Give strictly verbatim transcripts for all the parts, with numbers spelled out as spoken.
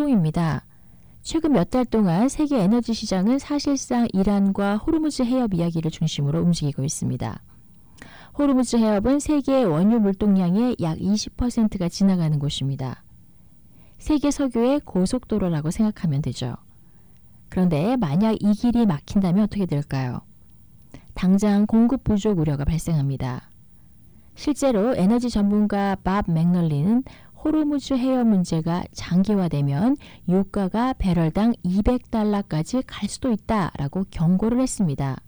중동입니다. 최근 몇 달 동안 세계 에너지 시장은 사실상 이란과 호르무즈 해협 이야기를 중심으로 움직이고 있습니다. 호르무즈 해협은 세계 원유 물동량의 약 이십 퍼센트가 지나가는 곳입니다. 세계 석유의 고속도로라고 생각하면 되죠. 그런데 만약 이 길이 막힌다면 어떻게 될까요? 당장 공급 부족 우려가 발생합니다. 실제로 에너지 전문가 밥 맥널리는 호르무즈 해협 문제가 장기화되면 유가가 배럴당 이백 달러까지 갈 수도 있다라고 경고를 했습니다.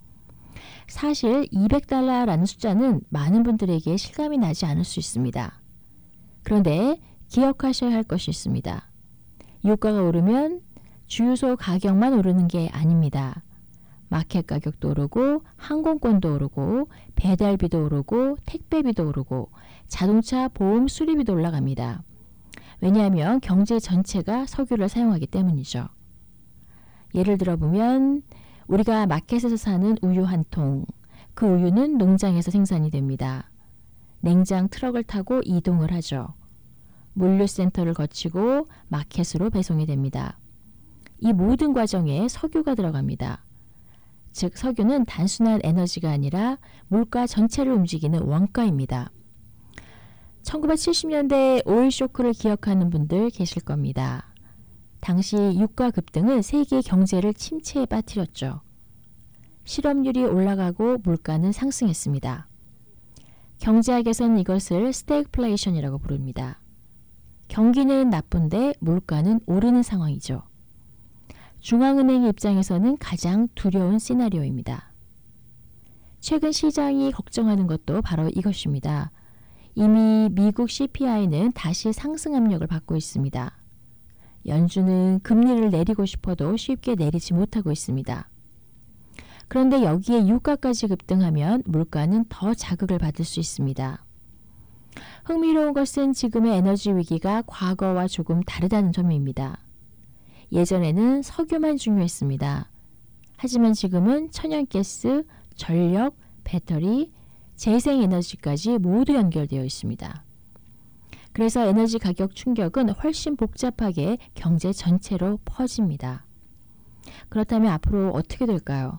사실 이백 달러라는 숫자는 많은 분들에게 실감이 나지 않을 수 있습니다. 그런데 기억하셔야 할 것이 있습니다. 유가가 오르면 주유소 가격만 오르는 게 아닙니다. 마켓 가격도 오르고 항공권도 오르고 배달비도 오르고 택배비도 오르고 자동차 보험 수리비도 올라갑니다. 왜냐하면 경제 전체가 석유를 사용하기 때문이죠. 예를 들어보면 우리가 마켓에서 사는 우유 한 통, 그 우유는 농장에서 생산이 됩니다. 냉장 트럭을 타고 이동을 하죠. 물류센터를 거치고 마켓으로 배송이 됩니다. 이 모든 과정에 석유가 들어갑니다. 즉 석유는 단순한 에너지가 아니라 물가 전체를 움직이는 원가입니다. 천구백칠십 년대 오일 쇼크를 기억하는 분들 계실 겁니다. 당시 유가 급등은 세계 경제를 침체에 빠뜨렸죠. 실업률이 올라가고 물가는 상승했습니다. 경제학에서는 이것을 스태그플레이션이라고 부릅니다. 경기는 나쁜데 물가는 오르는 상황이죠. 중앙은행의 입장에서는 가장 두려운 시나리오입니다. 최근 시장이 걱정하는 것도 바로 이것입니다. 이미 미국 씨피아이는 다시 상승 압력을 받고 있습니다. 연준은 금리를 내리고 싶어도 쉽게 내리지 못하고 있습니다. 그런데 여기에 유가까지 급등하면 물가는 더 자극을 받을 수 있습니다. 흥미로운 것은 지금의 에너지 위기가 과거와 조금 다르다는 점입니다. 예전에는 석유만 중요했습니다. 하지만 지금은 천연가스, 전력, 배터리, 재생에너지까지 모두 연결되어 있습니다. 그래서 에너지 가격 충격은 훨씬 복잡하게 경제 전체로 퍼집니다. 그렇다면 앞으로 어떻게 될까요?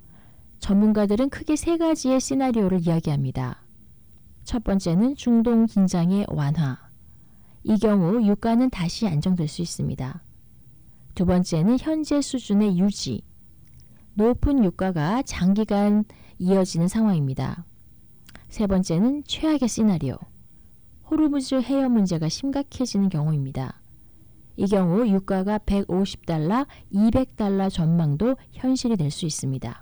전문가들은 크게 세 가지의 시나리오를 이야기합니다. 첫 번째는 중동 긴장의 완화. 이 경우 유가는 다시 안정될 수 있습니다. 두 번째는 현재 수준의 유지. 높은 유가가 장기간 이어지는 상황입니다. 세 번째는 최악의 시나리오. 호르무즈 해협 문제가 심각해지는 경우입니다. 이 경우 유가가 백오십 달러, 이백 달러 전망도 현실이 될 수 있습니다.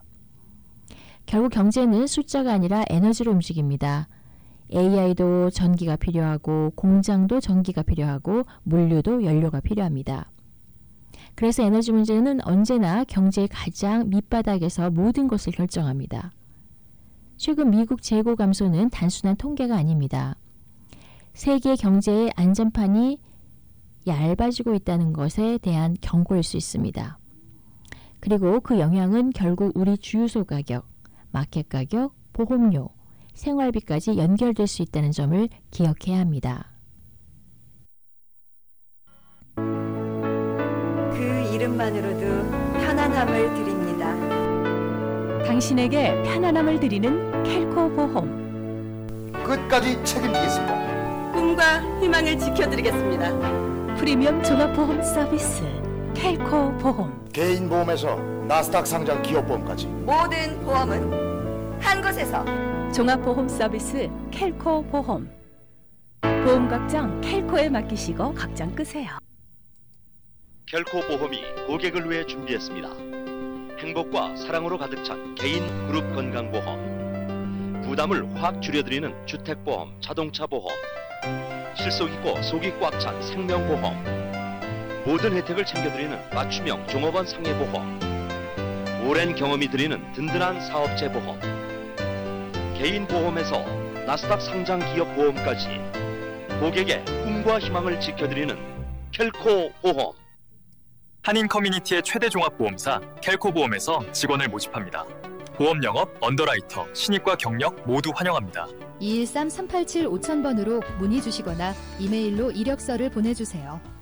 결국 경제는 숫자가 아니라 에너지로 움직입니다. 에이아이도 전기가 필요하고 공장도 전기가 필요하고 물류도 연료가 필요합니다. 그래서 에너지 문제는 언제나 경제의 가장 밑바닥에서 모든 것을 결정합니다. 최근 미국 재고 감소는 단순한 통계가 아닙니다. 세계 경제의 안전판이 얇아지고 있다는 것에 대한 경고일 수 있습니다. 그리고 그 영향은 결국 우리 주유소 가격, 마켓 가격, 보험료, 생활비까지 연결될 수 있다는 점을 기억해야 합니다. 그 이름만으로도 편안함을 드립니다. 당신에게 편안함을 드리는 켈코 보험. 끝까지 책임지겠습니다. 꿈과 희망을 지켜드리겠습니다. 프리미엄 종합보험 서비스 켈코 보험. 개인 보험에서 나스닥 상장 기업보험까지 모든 보험은 한 곳에서. 종합보험 서비스 켈코 보험. 보험 걱정 켈코에 맡기시고 걱정 끄세요. 켈코 보험이 고객을 위해 준비했습니다. 행복과 사랑으로 가득 찬 개인 그룹 건강보험, 부담을 확 줄여드리는 주택보험, 자동차보험, 실속 있고 속이 꽉 찬 생명보험, 모든 혜택을 챙겨드리는 맞춤형 종업원 상해보험, 오랜 경험이 드리는 든든한 사업체 보험, 개인 보험에서 나스닥 상장 기업 보험까지 고객의 꿈과 희망을 지켜드리는 켈코 보험. 한인 커뮤니티의 최대 종합보험사 켈코보험에서 직원을 모집합니다. 보험 영업, 언더라이터, 신입과 경력 모두 환영합니다. 이일삼 삼팔칠 오천 번으로 문의 주시거나 이메일로 이력서를 보내주세요.